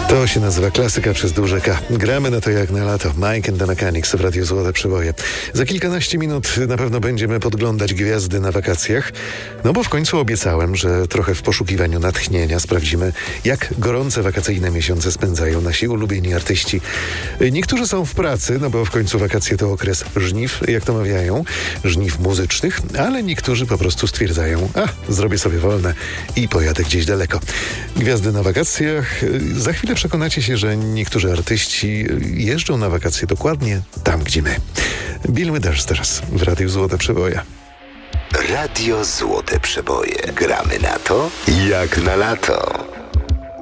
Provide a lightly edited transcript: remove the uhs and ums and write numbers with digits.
To się nazywa klasyka przez duże K. Gramy na to jak na lato. Mike and the Mechanics w Radiu Złote Przeboje. Za kilkanaście minut na pewno będziemy podglądać gwiazdy na wakacjach. No bo w końcu obiecałem, że trochę w poszukiwaniu natchnienia sprawdzimy, jak gorące wakacyjne miesiące spędzają nasi ulubieni artyści. Niektórzy są w pracy, no bo w końcu wakacje to okres żniw, jak to mawiają, żniw muzycznych, ale niektórzy po prostu stwierdzają, zrobię sobie wolne i pojadę gdzieś daleko. Gwiazdy na wakacjach. Za chwilę przekonacie się, że niektórzy artyści jeżdżą na wakacje dokładnie tam, gdzie my. Bill Withers teraz w Radiu Złote Przeboje. Radio Złote Przeboje. Gramy na to jak na lato.